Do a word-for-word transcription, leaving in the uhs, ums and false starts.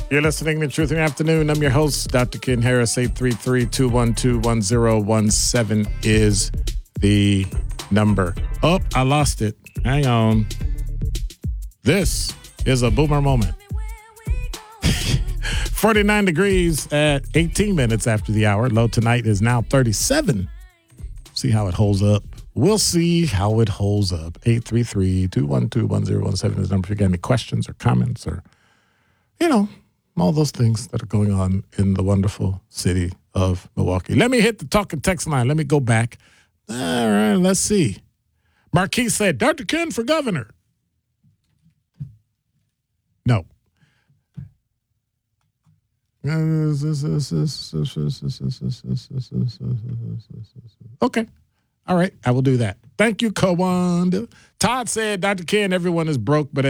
You're listening to Truth in the Afternoon. I'm your host, Doctor Ken Harris. eight three three, two one two, one zero one seven is the number. Oh, I lost it. Hang on. This is a boomer moment. forty-nine degrees at eighteen minutes after the hour. Low tonight is now thirty-seven. See how it holds up. We'll see how it holds up. eight three three, two one two, one zero one seven is the number. If you got any questions or comments or, you know, all those things that are going on in the wonderful city of Milwaukee. Let me hit the talk and text line. Let me go back. All right, let's see. Marquis said, Doctor Ken for governor. No. Okay. All right. I will do that. Thank you, Kawanda. Todd said, Doctor Ken, everyone is broke, but